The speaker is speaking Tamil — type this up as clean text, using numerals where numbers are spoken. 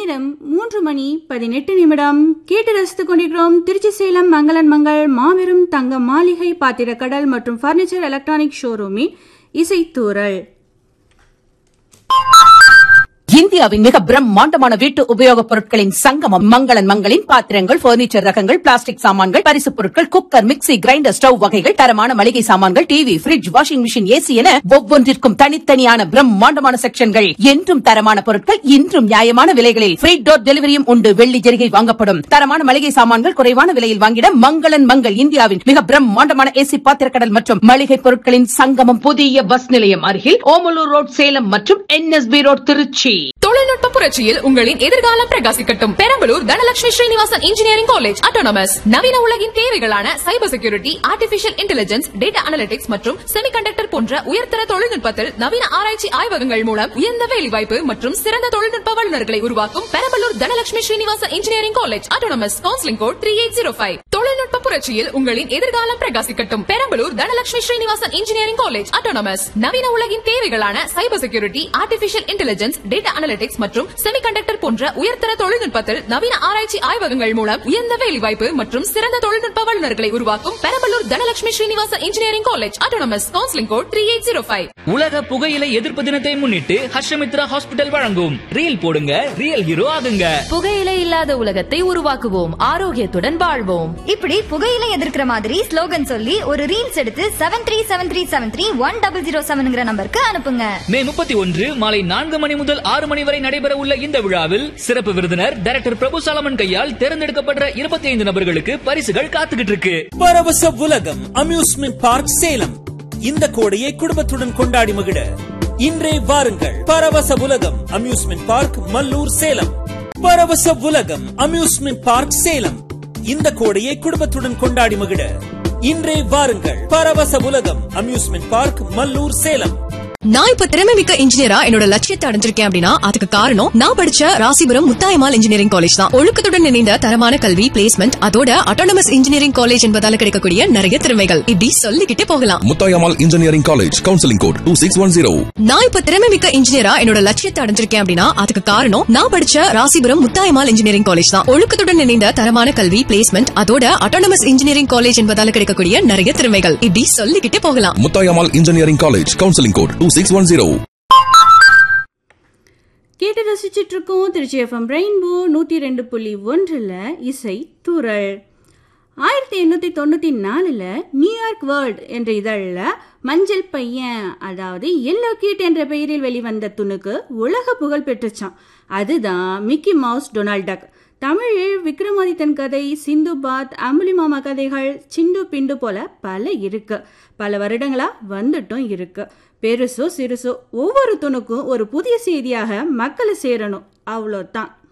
நேரம் 3:18 கேட்டு ரசித்துக் கொண்டிருக்கிறோம். திருச்சி சேலம் மங்களன் மங்கள் மாபெரும் தங்க மாளிகை பாத்திரக்கடல் மற்றும் பர்னிச்சர் எலக்ட்ரானிக் ஷோரூமின் இசைத்தூரல். இந்தியாவின் மிக பிரம்மாண்டமான வீட்டு உபயோகப் பொருட்களின் சங்கமம் மங்களன் மங்களின் பாத்திரங்கள், பர்னிச்சர் ரகங்கள், பிளாஸ்டிக் சாமான்கள், பரிசுப் பொருட்கள், குக்கர், மிக்ஸி, கிரைண்டர், ஸ்டவ் வகைகள், தரமான மளிகை சாமான்கள், TV, fridge, washing machine, AC என ஒவ்வொன்றிற்கும் தனித்தனியான பிரம்மாண்டமான செக்ஷன்கள். என்றும் தரமான பொருட்கள், இன்றும் நியாயமான விலைகளில் ஃப்ரீ டோர் டெலிவரியும் உண்டு. வெள்ளி ஜரிகை வாங்கப்படும். தரமான மளிகை சாமான்கள் குறைவான விலையில் வாங்கிட மங்களன் மங்கள். இந்தியாவின் மிக பிரம்மாண்டமான ஏசி பாத்திரக்கடல் மற்றும் மளிகை பொருட்களின் சங்கமம். புதிய பஸ் நிலையம் அருகில் ஓமலூர் ரோட் சேலம் மற்றும் NSB ரோட் திருச்சி. தொழில்நுட்ப புரட்சியில் உங்களின் எதிர்காலம் பிரகாசிக்கட்டும். Perambalur Dhanalakshmi Srinivasan engineering college autonomous நவீன உலகின் தேவைகளான cyber security, artificial intelligence, data analytics மற்றும் செமிகண்டக்டர் போன்ற உயர்தர தொழில்நுட்பத்தில் நவீன ஆராய்ச்சி ஆய்வகங்கள் மூலம் உயர்ந்த வேலைவாய்ப்பு மற்றும் சிறந்த தொழில்நுட்ப வல்லுநர்களை உருவாக்கும் Perambalur Dhanalakshmi Srinivasan engineering college autonomous. Counselling code 3805. தொழில்நுட்ப புரட்சியில் உங்களின் எதிர்காலம் பிரகாசிக்கட்டும். Perambalur Dhanalakshmi Srinivasan engineering college autonomous நவீன உலகின் தேவைகளான cyber security, artificial intelligence, data analytics மற்றும் செமிகண்டக்டர் போன்ற உயர்தர தொழில்நுட்பத்தில் நவீன ஆராய்ச்சி ஆய்வகங்கள் மூலம் உயர்ந்த வேலைவாய்ப்பு மற்றும் சிறந்த தொழில்நுட்ப வல்லுநர்களை உருவாக்கும் Perambalur Dhanalakshmi Srinivasan engineering college autonomous. Counselling code 3805. உலக புகையிலை எதிர்ப்பு தினத்தை முன்னிட்டு ஹர்ஷமித்ரா ஹாஸ்பிடல் வழங்கும் ரீல் போடுங்க, ரியல் ஹீரோ ஆகுங்க. புகையிலை இல்லாத உலகத்தை உருவாக்குவோம், ஆரோக்கியத்துடன் வாழ்வோம். இப்படி புகையிலை எதிர்க்கிற மாதிரி ஸ்லோகன் சொல்லி ஒரு ரீல்ஸ் எடுத்து 7373731007 நம்பருக்கு அனுப்புங்க. மே 31 மாலை 4 மணி முதல் 6 மணி வரை நடைபெற உள்ள இந்த விழாவில் சிறப்பு விருந்தினர் டைரக்டர் பிரபு சாலமன் கையால் தேர்ந்தெடுக்கப்பட்ட 25 நபர்களுக்கு பரிசுகள் காத்துக்கிட்டு இருக்கு. பரவச உலகம் அம்யூஸ்மெண்ட் பார்க் சேலம். இந்த கோடையை குடும்பத்துடன் கொண்டாடி மகிழ இன்றே வாருங்கள். பரவச உலகம் அம்யூஸ்மெண்ட் பார்க் மல்லூர் சேலம். பரவச உலகம் அம்யூஸ்மெண்ட் பார்க் சேலம். இந்த கோடையை குடும்பத்துடன் கொண்டாடி மகிழ இன்றே வாருங்கள். பரவச உலகம் அம்யூஸ்மெண்ட் பார்க் மல்லூர் சேலம். நான் இப்ப திறமை மிக்க இன்ஜினியரா என்னோட லட்சியத்தை அடைஞ்சிருக்கேன் அப்படின்னா அதுக்கு காரணம் நான் படிச்ச ராசிபுரம் முத்தாயம்மாள் இன்ஜினியரிங் காலேஜ் தான். ஒழுக்கத்துடன் இணைந்த தரமான கல்வி, பிளேஸ்மெண்ட், அதோட அட்டானமஸ் இன்ஜினியரிங் காலேஜ் என்பதால கிடைக்கக்கூடிய நிறைய திறமைகள் இப்படி சொல்லிக்கிட்டே போகலாம். Muthayammal engineering college, counselling code 2610. நான் இப்ப திறமை மிக்க இன்ஜினியரா என்னோட லட்சியத்தை அடைஞ்சிருக்கேன் அப்படின்னா அதுக்கு காரணம் நான் படிச்ச ராசிபுரம் முத்தாயம்மாள் இன்ஜினியரிங் காலேஜ் தான். ஒழுக்கத்துடன் இணைந்த தரமான கல்வி, பிளேஸ்மெண்ட், அதோட அட்டானமஸ் இன்ஜினியரிங் காலேஜ் என்பதால கிடைக்கக்கூடிய நிறைய திறமைகள் இப்படி சொல்லிக்கிட்டே போகலாம். Muthayammal engineering college, counselling code 2610. கேட்டு ரசிச்சிட்டு இருக்கோம் திருச்சி FM ரெயின்போ 102.1 இசை தூரல். 1894 நியூயார்க் வேர்ல்ட் என்ற இதழில் மஞ்சள் பையன், அதாவது எல்லோ கிட் என்ற பெயரில் வெளிவந்த துணுக்கு உலக புகழ் பெற்றுச்சான். அதுதான் மிக்கி மவுஸ் டொனால்ட் டக். தமிழில் விக்ரமாதித்தன் கதை, சிந்துபாத், அம்புலிமாமா கதைகள், சிண்டு பிண்டு போல பல இருக்கு. பல வருடங்களா வந்துட்டும் இருக்கு. பெருசோ சிறுசோ ஒவ்வொரு துணுக்கும் ஒரு புதிய செய்தியாக மக்களை சேரணும், அவ்வளோதான்.